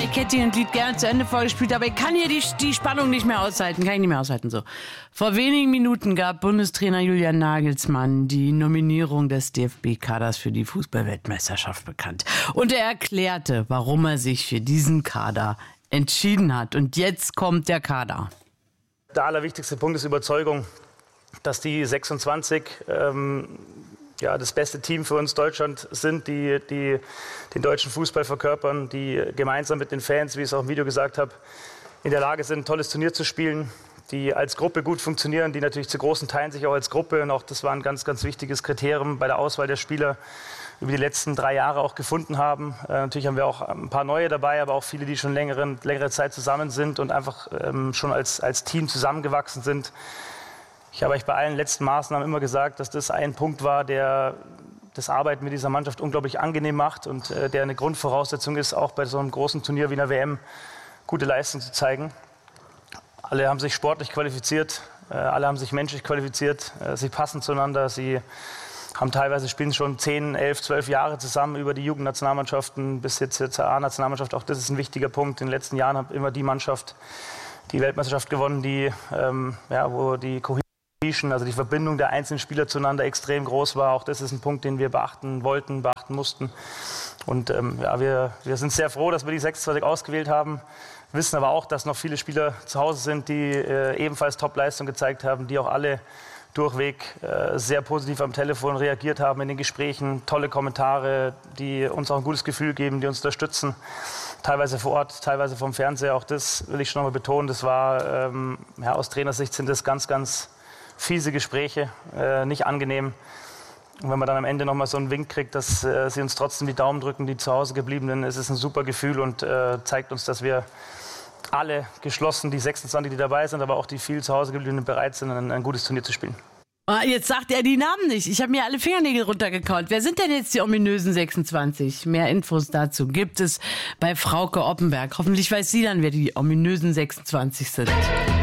Ich hätte hier ein Lied gerne zu Ende vorgespielt, aber ich kann hier die Spannung nicht mehr aushalten. So. Vor wenigen Minuten gab Bundestrainer Julian Nagelsmann die Nominierung des DFB-Kaders für die Fußball-Weltmeisterschaft bekannt. Und er erklärte, warum er sich für diesen Kader entschieden hat. Und jetzt kommt der Kader. Der allerwichtigste Punkt ist Überzeugung, dass die 26 das beste Team für uns Deutschland sind, die den deutschen Fußball verkörpern, die gemeinsam mit den Fans, wie ich es auch im Video gesagt habe, in der Lage sind, ein tolles Turnier zu spielen, die als Gruppe gut funktionieren, die natürlich zu großen Teilen sich auch als Gruppe, und auch das war ein ganz, ganz wichtiges Kriterium bei der Auswahl der Spieler, über die letzten 3 Jahre auch gefunden haben. Natürlich haben wir auch ein paar neue dabei, aber auch viele, die schon längere Zeit zusammen sind und einfach schon als Team zusammengewachsen sind. Ich habe euch bei allen letzten Maßnahmen immer gesagt, dass das ein Punkt war, der das Arbeiten mit dieser Mannschaft unglaublich angenehm macht und der eine Grundvoraussetzung ist, auch bei so einem großen Turnier wie einer WM gute Leistung zu zeigen. Alle haben sich sportlich qualifiziert, alle haben sich menschlich qualifiziert, sie passen zueinander, sie haben teilweise spielen schon 10, 11, 12 Jahre zusammen über die Jugendnationalmannschaften bis jetzt zur A-Nationalmannschaft. Auch das ist ein wichtiger Punkt. In den letzten Jahren hat immer die Mannschaft die Weltmeisterschaft gewonnen, wo die also die Verbindung der einzelnen Spieler zueinander extrem groß war. Auch das ist ein Punkt, den wir beachten wollten, beachten mussten. Und wir sind sehr froh, dass wir die 26 ausgewählt haben. Wissen aber auch, dass noch viele Spieler zu Hause sind, die ebenfalls Top-Leistung gezeigt haben, die auch alle durchweg sehr positiv am Telefon reagiert haben in den Gesprächen. Tolle Kommentare, die uns auch ein gutes Gefühl geben, die uns unterstützen. Teilweise vor Ort, teilweise vom Fernseher. Auch das will ich schon nochmal betonen. Das war, aus Trainersicht sind das ganz, ganz fiese Gespräche, nicht angenehm. Und wenn man dann am Ende nochmal so einen Wink kriegt, dass sie uns trotzdem die Daumen drücken, die zu Hause gebliebenen, ist es ein super Gefühl und zeigt uns, dass wir alle geschlossen, die 26, die dabei sind, aber auch die viel zu Hause gebliebenen bereit sind, ein gutes Turnier zu spielen. Jetzt sagt er die Namen nicht. Ich habe mir alle Fingernägel runtergekaut. Wer sind denn jetzt die ominösen 26? Mehr Infos dazu gibt es bei Frauke Oppenberg. Hoffentlich weiß sie dann, wer die ominösen 26 sind.